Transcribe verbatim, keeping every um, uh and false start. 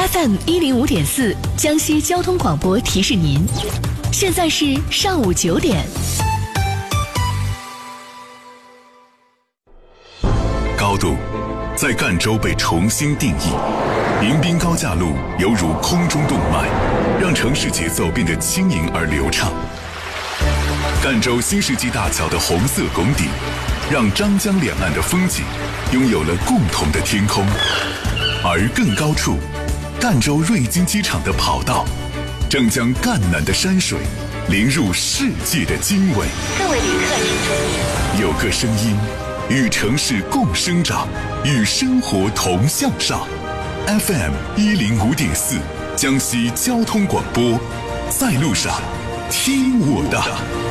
F M 一零五点四江西交通广播提示您，现在是上午九点。 高度在赣州被重新定义，迎宾高架路犹如空中动脉，让城市节奏变得轻盈而流畅。赣州新世纪大桥的红色拱顶，让张江两岸的风景拥有了共同的天空。而更高处，赣州瑞金机场的跑道，正将赣南的山水淋入世界的经纬。 各位旅客请注意， 有个声音，与城市共生长，与生活同向上。F M 一零五点四，江西交通广播，在路上，听我的。